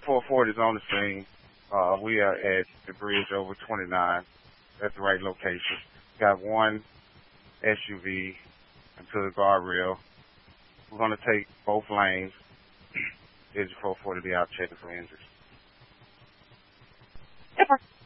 440 is on the scene. We are at the bridge over 29 at the right location. Got one SUV into the guardrail. We're going to take both lanes. Engine 440 be out checking for injuries.